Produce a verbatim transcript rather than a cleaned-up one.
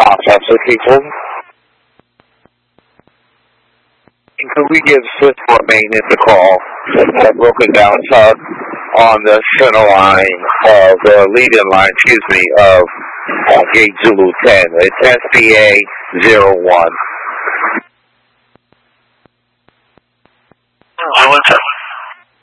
Officer people. Could we give Switchboard Maintenance a call? A broken down tug on the center line of the lead-in line, excuse me, of uh, Gate Zulu ten. It's S P A zero one. Oh, what's up?